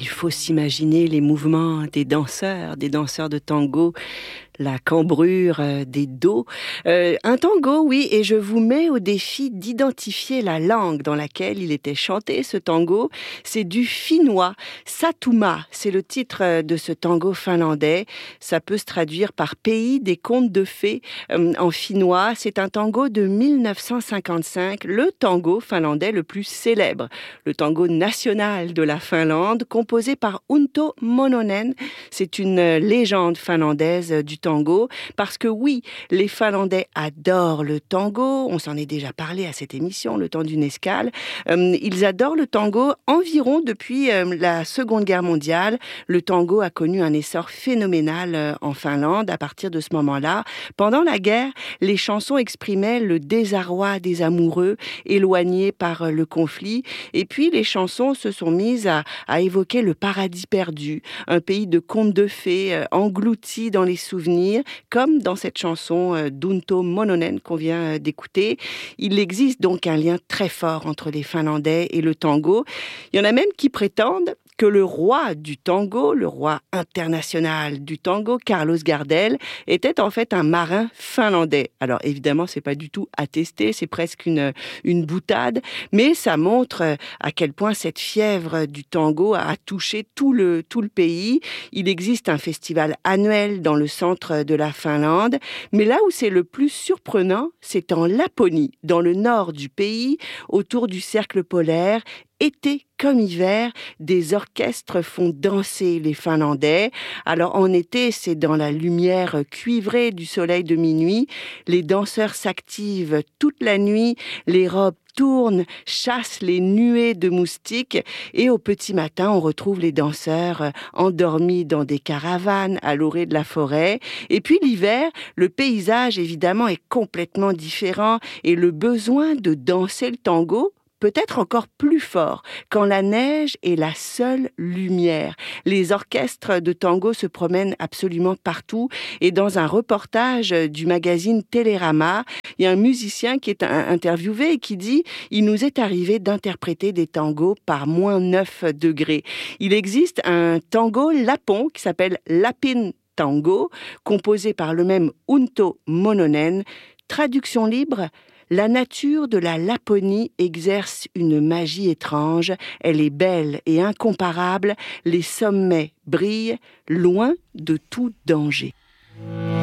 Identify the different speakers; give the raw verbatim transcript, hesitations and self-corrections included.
Speaker 1: Il faut s'imaginer les mouvements des danseurs, des danseurs de tango, la cambrure euh, des dos. Euh, un tango, oui, et je vous mets au défi d'identifier la langue dans laquelle il était chanté, ce tango. C'est du finnois. Satuma, c'est le titre de ce tango finlandais. Ça peut se traduire par pays des contes de fées euh, en finnois. C'est un tango de mille neuf cent cinquante-cinq, le tango finlandais le plus célèbre, le tango national de la Finlande, composé par Unto Mononen. C'est une légende finlandaise du tango, parce que oui, les Finlandais adorent le tango, on s'en est déjà parlé à cette émission, le temps d'une escale. Euh, ils adorent le tango environ depuis euh, la Seconde Guerre mondiale. Le tango a connu un essor phénoménal euh, en Finlande à partir de ce moment-là. Pendant la guerre, les chansons exprimaient le désarroi des amoureux éloignés par euh, le conflit. Et puis, les chansons se sont mises à, à évoquer le paradis perdu, un pays de contes de fées euh, englouti dans les souvenirs, comme dans cette chanson euh, d'Unto Mononen qu'on vient euh, d'écouter. Il existe donc un lien très fort entre les Finlandais et le tango. Il y en a même qui prétendent que le roi du tango, le roi international du tango, Carlos Gardel, était en fait un marin finlandais. Alors évidemment, c'est pas du tout attesté, c'est presque une, une boutade, mais ça montre à quel point cette fièvre du tango a touché tout le, tout le pays. Il existe un festival annuel dans le centre de la Finlande, mais là où c'est le plus surprenant, c'est en Laponie, dans le nord du pays, autour du cercle polaire. Été comme hiver, des orchestres font danser les Finlandais. Alors en été, c'est dans la lumière cuivrée du soleil de minuit. Les danseurs s'activent toute la nuit, les robes tournent, chassent les nuées de moustiques et au petit matin, on retrouve les danseurs endormis dans des caravanes à l'orée de la forêt. Et puis l'hiver, le paysage évidemment est complètement différent et le besoin de danser le tango peut être encore plus fort quand la neige est la seule lumière. Les orchestres de tango se promènent absolument partout et dans un reportage du magazine Télérama, il y a un musicien qui est interviewé et qui dit « Il nous est arrivé d'interpréter des tangos par moins neuf degrés ». Il existe un tango lapon qui s'appelle Lapin Tango, composé par le même Unto Mononen. Traduction libre: la nature de la Laponie exerce une magie étrange. Elle est belle et incomparable. Les sommets brillent loin de tout danger.